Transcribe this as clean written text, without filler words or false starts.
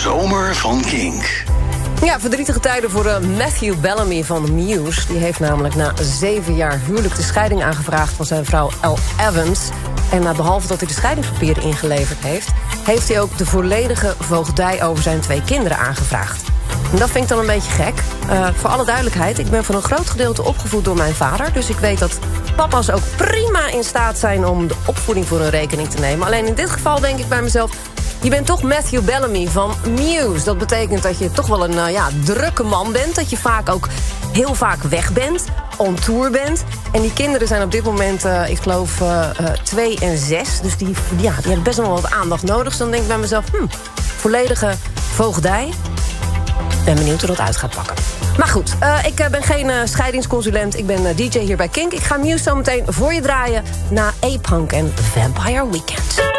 zomer van Kink. Ja, verdrietige tijden voor Matthew Bellamy van Muse. Die heeft namelijk na 7 jaar huwelijk de scheiding aangevraagd van zijn vrouw Elle Evans. En behalve dat hij de scheidingspapieren ingeleverd heeft hij ook de volledige voogdij over zijn 2 kinderen aangevraagd. En dat vind ik dan een beetje gek. Voor alle duidelijkheid, ik ben voor een groot gedeelte opgevoed door mijn vader. Dus ik weet dat papa's ook prima in staat zijn om de opvoeding voor hun rekening te nemen. Alleen in dit geval denk ik bij mezelf, je bent toch Matthew Bellamy van Muse. Dat betekent dat je toch wel een drukke man bent. Dat je heel vaak weg bent, on tour bent. En die kinderen zijn op dit moment, ik geloof, 2 en 6. Dus die hebben best wel wat aandacht nodig. Dus dan denk ik bij mezelf, volledige voogdij. Ben benieuwd hoe dat uit gaat pakken. Maar goed, ik ben geen scheidingsconsulent. Ik ben DJ hier bij Kink. Ik ga Muse zo meteen voor je draaien na A-Punk en Vampire Weekend.